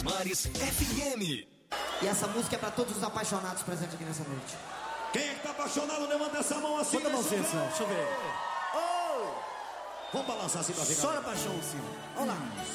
Mares FM. E essa música é pra todos os apaixonados presentes aqui nessa noite. Quem é que tá apaixonado, levanta essa mão assim. Bota a mãozinha, deixa eu ver. Vamos balançar assim pra ficar. Chora paixão, sim. Olha lá.